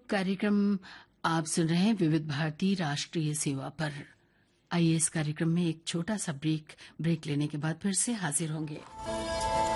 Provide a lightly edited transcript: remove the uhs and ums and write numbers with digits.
कार्यक्रम आप सुन रहे हैं विविध भारती राष्ट्रीय सेवा पर। आइए इस कार्यक्रम में एक छोटा सा ब्रेक लेने के बाद फिर से हाजिर होंगे।